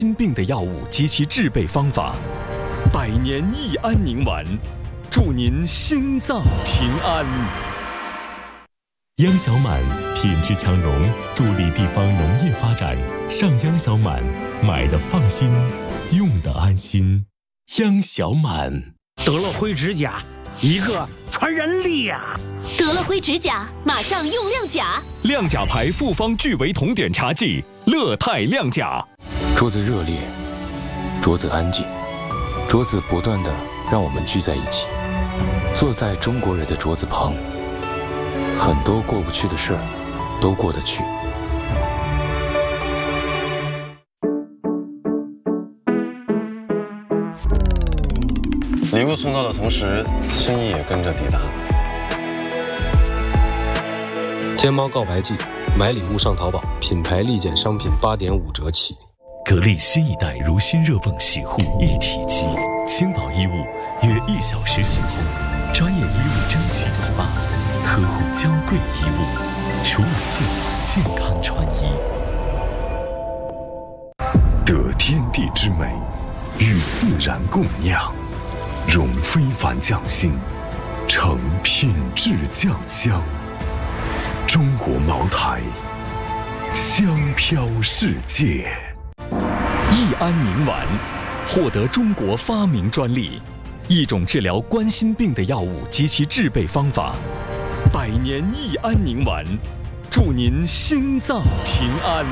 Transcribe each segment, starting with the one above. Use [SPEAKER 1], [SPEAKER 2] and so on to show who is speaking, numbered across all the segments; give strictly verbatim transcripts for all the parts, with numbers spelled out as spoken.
[SPEAKER 1] 心病的药物及其制备方法，百年益安宁丸，祝您心脏平安。
[SPEAKER 2] 央小满品质强融，助力地方农业发展。上央小满，买的放心，用的安心。央小满。
[SPEAKER 3] 得了灰指甲，一个传染俩。
[SPEAKER 4] 得了灰指甲，马上用亮甲。
[SPEAKER 1] 亮甲牌复方聚维酮碘茶剂，乐泰亮甲。
[SPEAKER 5] 桌子热烈，桌子安静，桌子不断的让我们聚在一起，坐在中国人的桌子旁，很多过不去的事儿都过得去。
[SPEAKER 6] 礼物送到的同时，心意也跟着抵达。
[SPEAKER 7] 天猫告白季，买礼物上淘宝，品牌立减商品八点五折起。
[SPEAKER 2] 格力新一代如新热泵洗护一体机，轻薄衣物约一小时洗后，专业衣物蒸汽 S P A， 呵护娇贵衣物，除螨净化健康穿衣。
[SPEAKER 8] 得天地之美，与自然共酿，融非凡匠心，成品质酱香。中国茅台，香飘世界。
[SPEAKER 1] 益安宁丸获得中国发明专利，一种治疗冠心病的药物及其制备方法，百年益安宁丸，祝您心脏平安。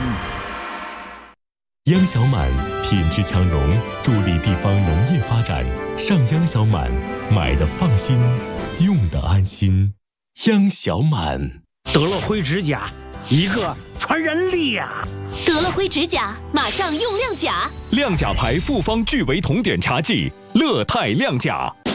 [SPEAKER 2] 央小满品质强融，助力地方农业发展。上央小满，买的放心，用的安心。央小满。
[SPEAKER 3] 得了灰指甲，一个传染俩。
[SPEAKER 4] 得了灰指甲，马上用亮甲。
[SPEAKER 1] 亮甲牌复方聚维酮碘茶剂，乐泰亮甲。